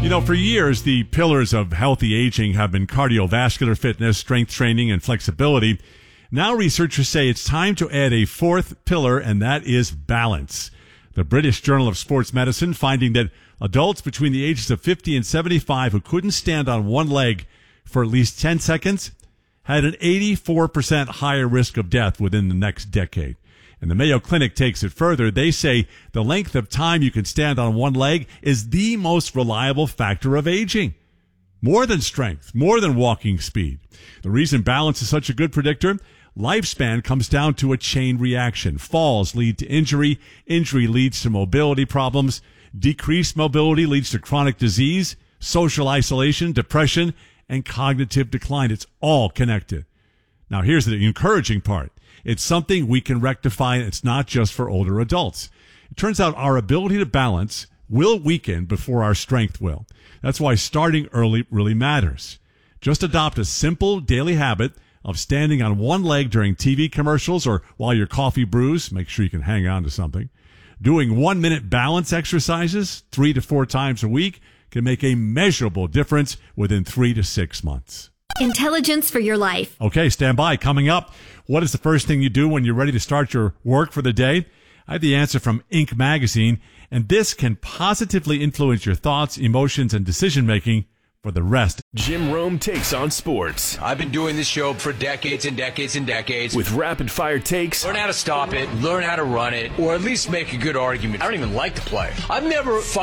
For years, the pillars of healthy aging have been cardiovascular fitness, strength training, and flexibility. Now researchers say it's time to add a fourth pillar, and that is balance. The British Journal of Sports Medicine finding that adults between the ages of 50 and 75 who couldn't stand on one leg for at least 10 seconds had an 84% higher risk of death within the next decade. And the Mayo Clinic takes it further. They say the length of time you can stand on one leg is the most reliable factor of aging. More than strength, more than walking speed. The reason balance is such a good predictor, lifespan comes down to a chain reaction. Falls lead to injury. Injury leads to mobility problems. Decreased mobility leads to chronic disease, social isolation, depression, and cognitive decline. It's all connected. Now, here's the encouraging part. It's something we can rectify, and it's not just for older adults. It turns out our ability to balance will weaken before our strength will. That's why starting early really matters. Just adopt a simple daily habit of standing on one leg during TV commercials or while your coffee brews. Make sure you can hang on to something. Doing 1-minute balance exercises 3 to 4 times a week can make a measurable difference within 3 to 6 months. Intelligence for your life. Okay, stand by. Coming up, what is the first thing you do when you're ready to start your work for the day? I have the answer from Inc. magazine, and this can positively influence your thoughts, emotions, and decision-making for the rest. Jim Rome takes on sports. I've been doing this show for decades and decades and decades. With rapid-fire takes. Learn how to stop it, learn how to run it, or at least make a good argument. I don't even like to play. I've never